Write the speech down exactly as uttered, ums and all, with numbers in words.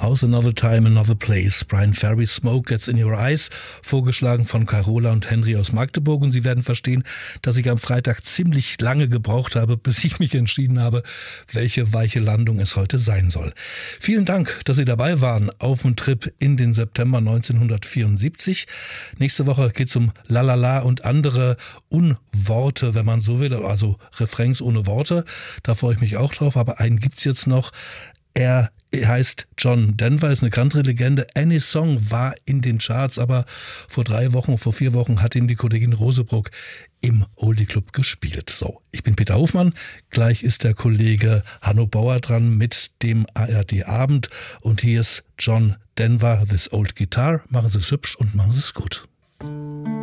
aus Another Time, Another Place. Bryan Ferry, Smoke Gets in Your Eyes, vorgeschlagen von Carola und Henry aus Magdeburg. Und Sie werden verstehen, dass ich am Freitag ziemlich lange gebraucht habe, bis ich mich entschieden habe, welche weiche Landung es heute sein soll. Vielen Dank, dass Sie dabei waren auf dem Trip in den September neunzehnhundertvierundsiebzig. Nächste Woche geht es um Lalala und andere Unworte, wenn man so will, also Refrains ohne Worte. Da freue ich mich auch drauf, aber einen gibt's jetzt noch. Er heißt John Denver, ist eine Country-Legende. Any Song war in den Charts, aber vor drei Wochen, vor vier Wochen hat ihn die Kollegin Rosebruck im Oldie Club gespielt. So, ich bin Peter Hofmann. Gleich ist der Kollege Hanno Bauer dran mit dem A R D-Abend. Und hier ist John Denver, This Old Guitar. Machen Sie es hübsch und machen Sie es gut.